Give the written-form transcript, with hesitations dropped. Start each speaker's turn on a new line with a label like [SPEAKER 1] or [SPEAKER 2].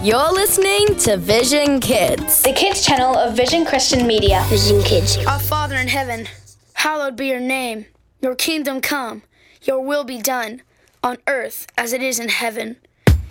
[SPEAKER 1] You're listening to Vision Kids,
[SPEAKER 2] the kids channel of Vision Christian Media.
[SPEAKER 3] Vision Kids.
[SPEAKER 4] Our Father in heaven, hallowed be your name. Your kingdom come, your will be done, on earth as it is in heaven.